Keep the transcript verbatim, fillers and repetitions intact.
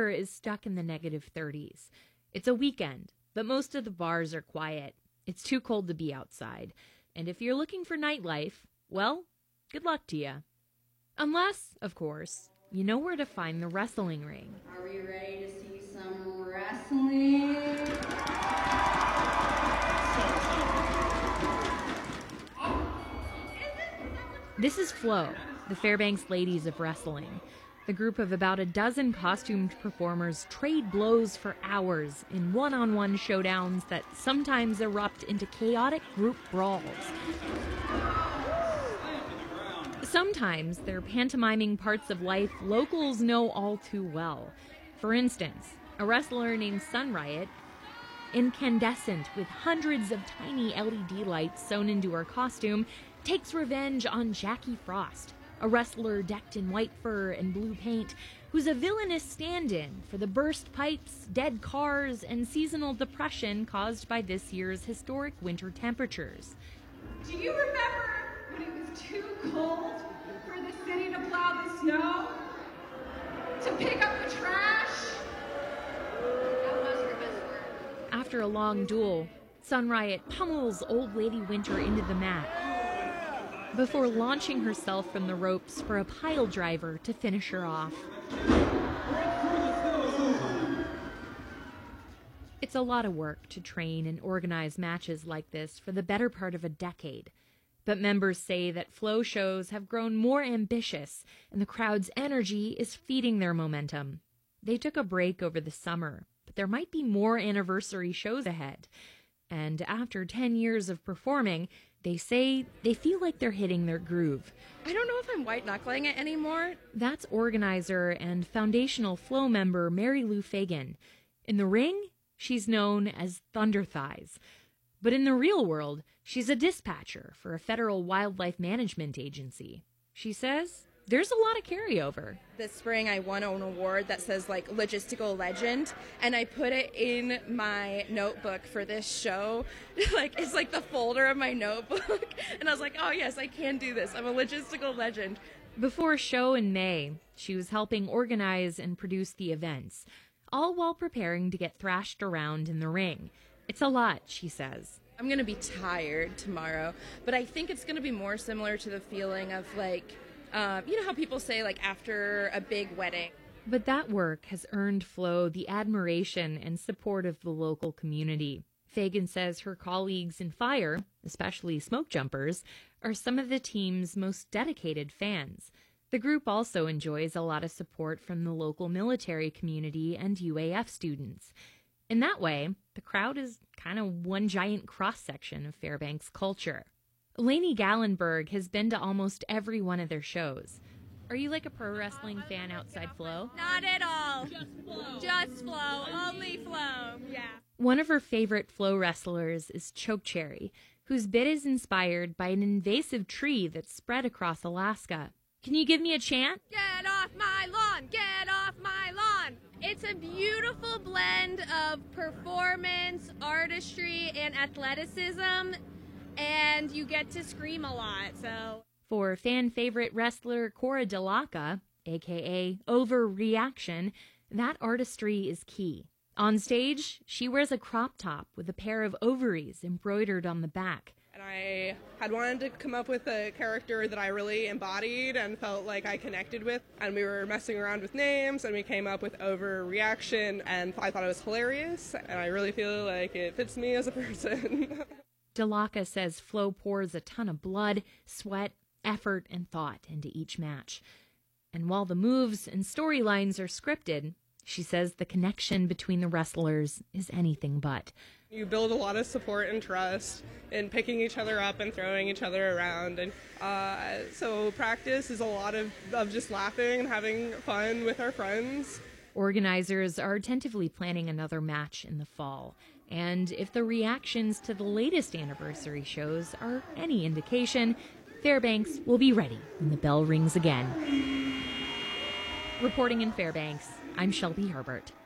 weather is stuck in the negative thirties. It's a weekend, but most of the bars are quiet. It's too cold to be outside. And if you're looking for nightlife, well, good luck to you. Unless, of course, you know where to find the wrestling ring. Are we ready to see some wrestling? This is Flow, the Fairbanks Ladies of Wrestling. The group of about a dozen costumed performers trade blows for hours in one-on-one showdowns that sometimes erupt into chaotic group brawls. Sometimes they're pantomiming parts of life locals know all too well. For instance, a wrestler named Sun Riot, incandescent with hundreds of tiny L E D lights sewn into her costume, takes revenge on Jackie Frost, a wrestler decked in white fur and blue paint, who's a villainous stand-in for the burst pipes, dead cars, and seasonal depression caused by this year's historic winter temperatures. Do you remember when it was too cold for the city to plow the snow? To pick up the trash? That was her best work. After a long duel, Sun Riot pummels Old Lady Winter into the mat before launching herself from the ropes for a pile driver to finish her off. It's a lot of work to train and organize matches like this for the better part of a decade. But members say that Flow shows have grown more ambitious, and the crowd's energy is feeding their momentum. They took a break over the summer, but there might be more anniversary shows ahead. And after ten years of performing, they say they feel like they're hitting their groove. I don't know if I'm white-knuckling it anymore. That's organizer and foundational Flow member Mary Lou Fagan. In the ring, she's known as Thunder Thighs. But in the real world, she's a dispatcher for a federal wildlife management agency. She says there's a lot of carryover. This spring I won an award that says like logistical legend, and I put it in my notebook for this show. Like it's like the folder of my notebook. And I was like, oh yes, I can do this. I'm a logistical legend. Before a show in May, she was helping organize and produce the events, all while preparing to get thrashed around in the ring. It's a lot, she says. I'm going to be tired tomorrow, but I think it's going to be more similar to the feeling of like, uh, you know how people say like after a big wedding. But that work has earned Flo the admiration and support of the local community. Fagan says her colleagues in Fire, especially Smoke Jumpers, are some of the team's most dedicated fans. The group also enjoys a lot of support from the local military community and U A F students. In that way, the crowd is kind of one giant cross-section of Fairbanks culture. Lainey Gallenberg has been to almost every one of their shows. Are you like a pro wrestling fan outside Flow? Not at all. Just Flow. Just Flow. Only Flow. Yeah. One of her favorite Flow wrestlers is Choke Cherry, whose bit is inspired by an invasive tree that's spread across Alaska. Can you give me a chant? Get off my lawn! Get off my lawn! It's a beautiful blend of performance, artistry, and athleticism, and you get to scream a lot, so... For fan favorite wrestler Cora Delaka, aka Overreaction, that artistry is key. On stage, she wears a crop top with a pair of ovaries embroidered on the back. And I had wanted to come up with a character that I really embodied and felt like I connected with. And we were messing around with names, and we came up with Overreaction, and I thought it was hilarious, and I really feel like it fits me as a person. Delaka says Flo pours a ton of blood, sweat, effort, and thought into each match. And while the moves and storylines are scripted, she says the connection between the wrestlers is anything but. You build a lot of support and trust in picking each other up and throwing each other around. And uh, so practice is a lot of, of just laughing and having fun with our friends. Organizers are attentively planning another match in the fall. And if the reactions to the latest anniversary shows are any indication, Fairbanks will be ready when the bell rings again. Reporting in Fairbanks, I'm Shelby Herbert.